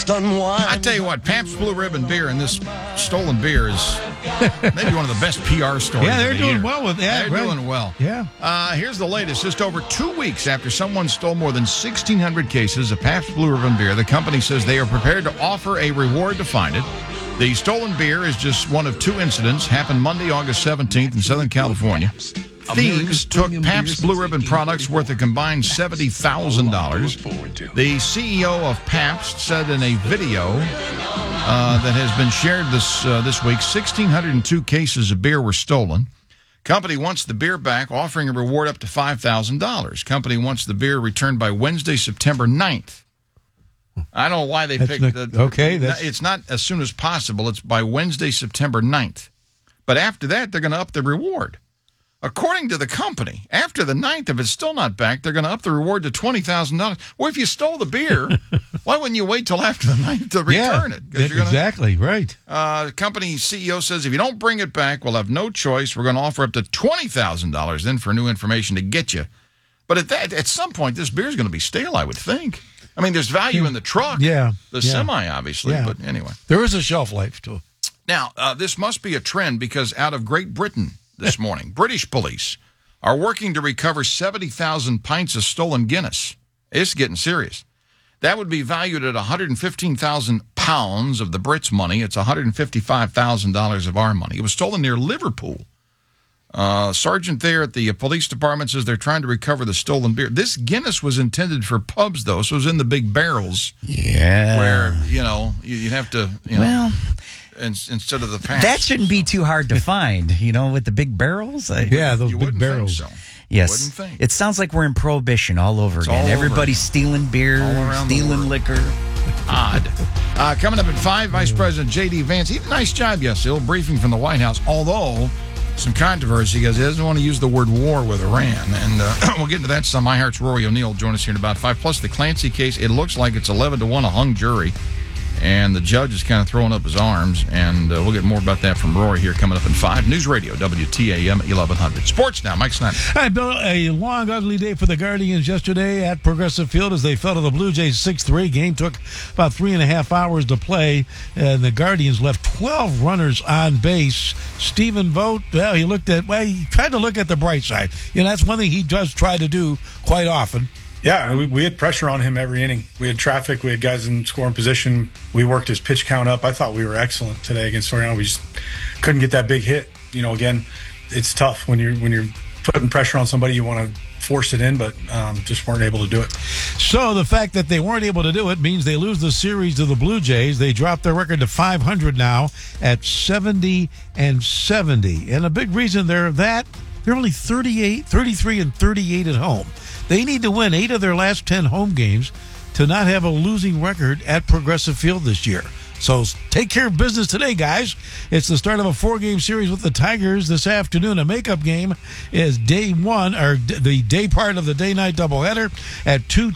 unwind. I tell you what, Pabst Blue Ribbon beer and this stolen beer is maybe one of the best PR stories. Yeah, they're of the doing year. well with that. They're doing well. Yeah. Here's the latest. Just over 2 weeks after someone stole more than 1,600 cases of Pabst Blue Ribbon beer, the company says they are prepared to offer a reward to find it. The stolen beer is just one of 2 incidents. Happened Monday, August 17th in Southern California. Thieves took Pabst Blue Ribbon products worth a combined $70,000. The CEO of Pabst said in a video that has been shared this week, 1,602 cases of beer were stolen. Company wants the beer back, offering a reward up to $5,000. Company wants the beer returned by Wednesday, September 9th. I don't know why they picked it's not as soon as possible. It's by Wednesday, September 9th. But after that, they're going to up the reward. According to the company, after the 9th, if it's still not back, they're going to up the reward to $20,000. Well, if you stole the beer, why wouldn't you wait till after the 9th to return it? Exactly, right. The company CEO says if you don't bring it back, we'll have no choice. We're going to offer up to $20,000 then for new information to get you. But at some point, this beer is going to be stale, I would think. I mean, there's value in the truck. Yeah. The semi, obviously. Yeah. But anyway. There is a shelf life to it. Now, this must be a trend because out of Great Britain this morning, British police are working to recover 70,000 pints of stolen Guinness. It's getting serious. That would be valued at 115,000 pounds of the Brits' money. It's $155,000 of our money. It was stolen near Liverpool. Sergeant there at the police department says they're trying to recover the stolen beer. This Guinness was intended for pubs, though, so it was in the big barrels. Yeah. Where, you'd have to, instead of the packs. That shouldn't be too hard to find, with the big barrels. Those big barrels. Think so. Yes. It sounds like we're in Prohibition all over again. Everybody's stealing beer, stealing liquor. Odd. Coming up at 5, Vice President J.D. Vance. He did a nice job yesterday. A little briefing from the White House, although some controversy because he doesn't want to use the word war with Iran. And we'll get into that some. iHeart's Rory O'Neill will join us here in about 5. Plus the Clancy case, it looks like it's 11-1, a hung jury. And the judge is kind of throwing up his arms. And we'll get more about that from Rory here coming up in 5. News Radio, WTAM 1100. Sports now, Mike Snyder. Hi, Bill. A long, ugly day for the Guardians yesterday at Progressive Field as they fell to the Blue Jays 6-3. Game took about 3.5 hours to play. And the Guardians left 12 runners on base. Stephen Vogt, he tried to look at the bright side. That's one thing he does try to do quite often. Yeah, we had pressure on him every inning. We had traffic. We had guys in scoring position. We worked his pitch count up. I thought we were excellent today against Soriano. We just couldn't get that big hit. Again, it's tough when you're putting pressure on somebody. You want to force it in, but just weren't able to do it. So the fact that they weren't able to do it means they lose the series to the Blue Jays. They drop their record to 500 now at 70-70. And a big reason they're only 33 and 38 at home. They need to win 8 of their last 10 home games to not have a losing record at Progressive Field this year. So take care of business today, guys. It's the start of a 4-game series with the Tigers this afternoon. A makeup game is day 1, or the day part of the day-night doubleheader at 2